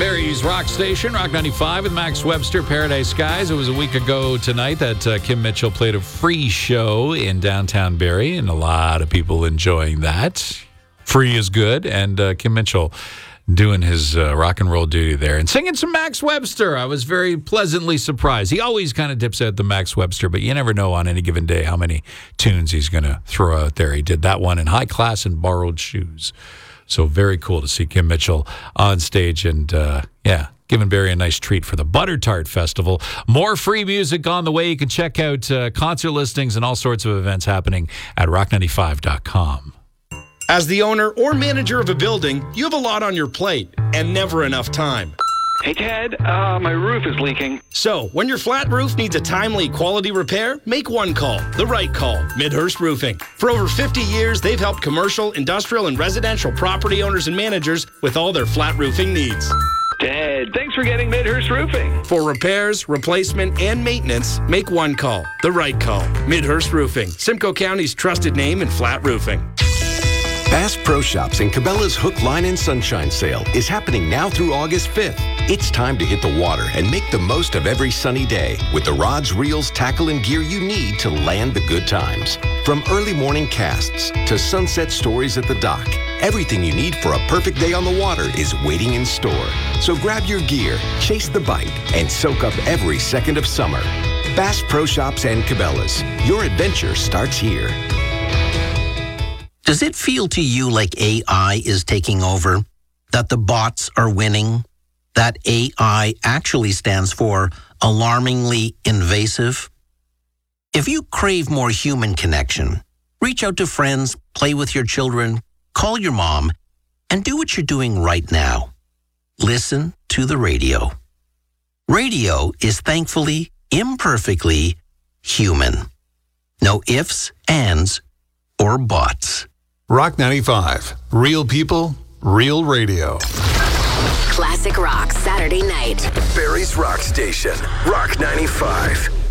Barry's Rock Station, Rock 95 with Max Webster, Paradise Skies. It was a week ago tonight that Kim Mitchell played a free show in downtown Barrie, and a lot of people enjoying that. Free is good, and Kim Mitchell doing his rock and roll duty there and singing some Max Webster. I was very pleasantly surprised. He always kind of dips out the Max Webster, but you never know on any given day how many tunes he's going to throw out there. He did that one in High Class and Borrowed Shoes. So very cool to see Kim Mitchell on stage and, giving Barry a nice treat for the Butter Tart Festival. More free music on the way. You can check out concert listings and all sorts of events happening at rock95.com. As the owner or manager of a building, you have a lot on your plate and never enough time. Hey, Ted, my roof is leaking. So, when your flat roof needs a timely quality repair, make one call, the right call, Midhurst Roofing. For over 50 years, they've helped commercial, industrial, and residential property owners and managers with all their flat roofing needs. Ted, thanks for getting Midhurst Roofing. For repairs, replacement, and maintenance, make one call, the right call, Midhurst Roofing, Simcoe County's trusted name in flat roofing. Bass Pro Shops and Cabela's Hook, Line, and Sunshine Sale is happening now through August 5th. It's time to hit the water and make the most of every sunny day with the rods, reels, tackle, and gear you need to land the good times. From early morning casts to sunset stories at the dock, everything you need for a perfect day on the water is waiting in store. So grab your gear, chase the bite, and soak up every second of summer. Bass Pro Shops and Cabela's. Your adventure starts here. Does it feel to you like AI is taking over? That the bots are winning? That AI actually stands for alarmingly invasive? If you crave more human connection, reach out to friends, play with your children, call your mom, and do what you're doing right now. Listen to the radio. Radio is thankfully, imperfectly human. No ifs, ands, or buts. Rock 95. Real people, real radio. Classic rock Saturday night. Barry's Rock Station. Rock 95.